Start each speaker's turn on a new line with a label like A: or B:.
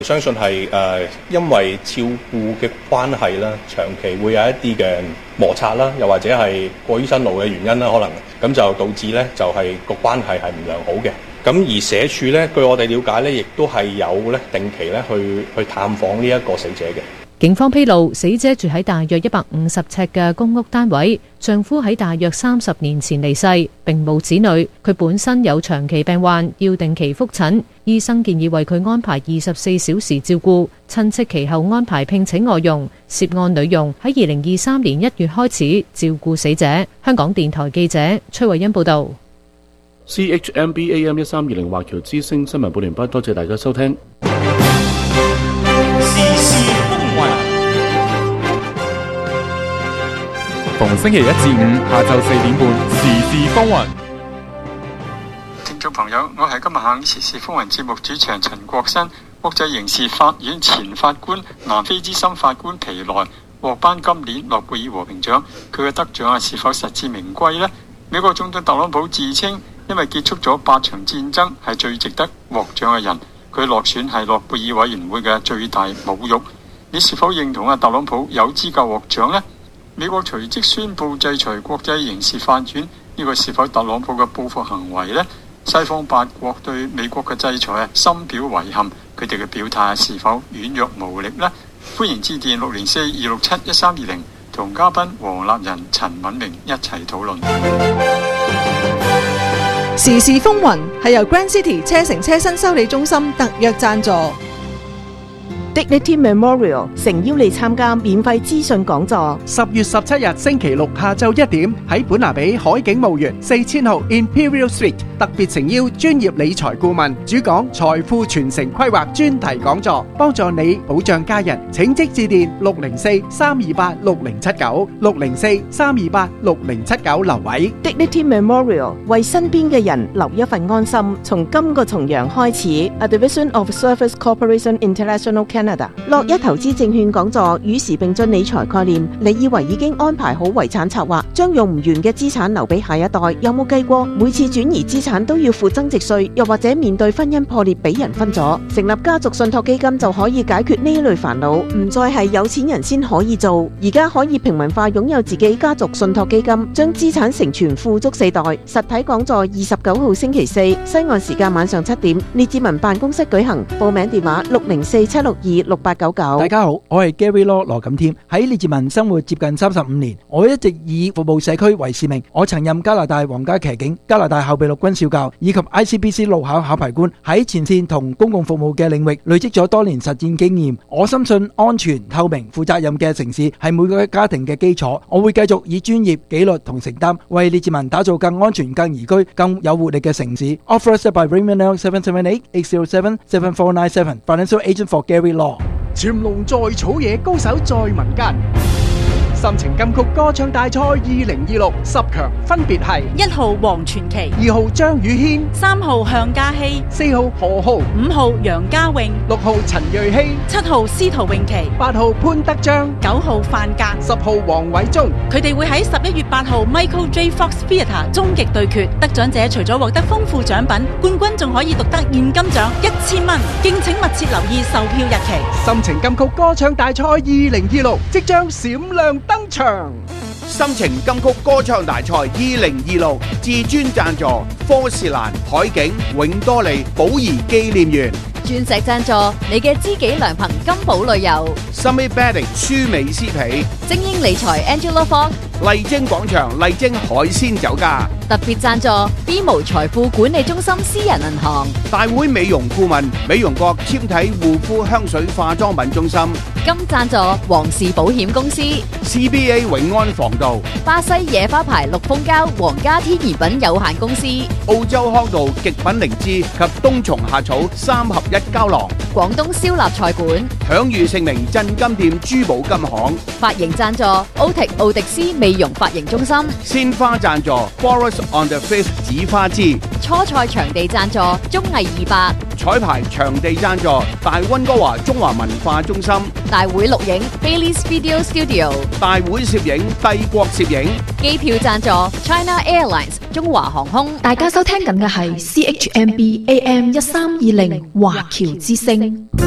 A: 相信係因為照顧嘅關係啦，長期會有一啲嘅摩擦啦，又或者係過於辛勞嘅原因啦，可能咁就導致咧就係個關係係唔良好嘅。咁而社署咧，據我哋了解咧，亦都係有咧定期咧去探訪呢一個死者嘅。
B: 警方披露，死者住喺大約150尺嘅公屋單位，丈夫喺大約30年前離世，並冇子女。佢本身有長期病患，要定期覆診，醫生建議為佢安排24小時照顧。親戚其後安排聘請外傭，涉案女傭喺2023年1月開始照顧死者。香港電台記者崔慧欣報道。
C: CHMB AM 1320華僑之聲新聞報聯播，多謝大家收聽。
D: 逢星期一至五下晝4點半，時事風雲。
E: 聽眾朋友，我係今日下午時事風雲節目主持人陳國新。國際刑事法院前法官、南非資深法官皮萊獲頒今年諾貝爾和平獎，佢嘅得獎是否實至名歸呢？美國總統特朗普自稱因為結束咗8場戰爭係最值得獲獎嘅人，佢落選係諾貝爾委員會嘅最大侮辱。你是否認同特朗普有資格獲獎呢？美國隨即宣布制裁國際刑事法院，呢個是否特朗普嘅報復行為呢？西方8國對美國嘅制裁深表遺憾，佢哋嘅表態是否軟弱無力呢？歡迎致電604-267-1320，同嘉賓黃立仁、陳敏明一齊討論。
F: 時事風雲係由 Grand City 車城車新修理中心特約贊助。
G: Dignity Memorial 誠邀你參加免費資訊講座。
H: 10月17日星期六下晝1點喺本拿比海景墓園4000號 Imperial Street， 特別誠邀專業理財顧問主講財富傳承規劃專題講座，幫助你保障家人。請即致電604-328-6079 604-328-6079留位。
G: Dignity Memorial 為身邊嘅人留一份安心。從今個重陽開始 ，A Division of Service Corporation International Canada 樂一投資證券講座與時並進理財概念。你以為已經安排好遺產策劃，將用唔完嘅資產留俾下一代？有冇計過每次轉移資產都要付增值稅，又或者面對婚姻破裂俾人分咗？成立家族信託基金就可以解決呢類煩惱，唔再係有錢人先可以做，而家可以平民化擁有自己家族信託基金，將資產承傳富足4代。實體講座29號星期4，西岸時間晚上7點，列治文辦公室舉行。報名電話604-762-6899。
H: 大家好，我係 Gary Law 羅錦添。喺列治文生活接近35年，我一直以服務社區為使命。我曾任加拿大皇家騎警、加拿大後備陸軍少校以及 ICBC 路考考牌官，喺前線同公共服務嘅領域累積咗多年實戰經驗。我深信安全、透明、負責任嘅城市係每個家庭嘅基礎。我會繼續以專業、紀律同承擔，為列治文打造更安全、更宜居、更有活力嘅城市。Authorized by Raymond L 778-807-7497 Financial Agent for Gary Law。潛龍在草野，高手在民間。心情金曲歌唱大賽2026 10強分別係
I: 1號黃傳奇、
H: 2號張宇軒、
I: 3號向嘉熙、
H: 4號何浩、
I: 5號楊家穎、
H: 6號陳瑞希、
I: 7號司徒詠琪、
H: 8號潘德章、
I: 9號范格、
H: 10號黃偉忠。佢
I: 哋會喺11月8號 Michael J. Fox Theatre 終極對決，得獎者除咗獲得豐富獎品，冠軍仲可以獨得現金獎1000蚊。敬請密切留意售票日期。
H: 心情金曲歌唱大賽2026即將閃亮登場。
J: 心情金曲歌唱大賽2026至尊贊助科士蘭、海景、永多利、寶儀紀念園。
K: 鑽石贊助你嘅知己良朋金寶旅遊。
J: Summit Bedding 舒美斯皮。
K: 精英理財 Angela Fong。
J: 麗晶廣場麗晶海鮮酒家。
K: 特別贊助 BMO 財富管理中心私人銀行。
J: 大會美容顧問美容國纖體護膚香水化妝品中心。
K: 金贊助皇士保險公司。
J: CBA 永安防盜。
K: 巴西野花牌綠蜂膠皇家天然品有限公司。
J: 澳洲康道極品靈芝及冬蟲夏草3合1膠囊。
K: 廣東燒臘菜館。
J: 享譽盛名鎮金店珠寶金行。
K: 髮型贊助奧迪斯美容髮型中心。
J: 鮮花贊助 Forest on the Fifth 紫花枝。
K: 初賽場地贊助綜藝200。
J: 彩排場地贊助大溫哥華中華文化中心。
K: 大會錄影 Bailey's Video Studio。
J: 大會攝影帝國攝影。
K: 機票贊助 China Airlines 中華航空。
L: 大家收聽緊嘅係 CHMB AM 1320華僑之聲。